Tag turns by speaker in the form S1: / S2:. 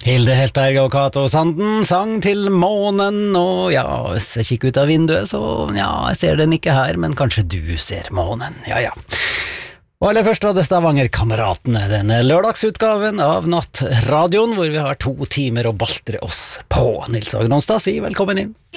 S1: Hilde Heltberg og Cato Sanden sang til månen, og ja, hvis jeg kikker ut av vinduet, så ja, jeg ser den ikke her, men kanskje du ser månen, ja. Og aller først var det Stavanger-kameratene, denne lørdagsutgaven av Nattradioen, hvor vi har 2 timer å baltre oss på. Nils Agnonstad, si velkommen inn.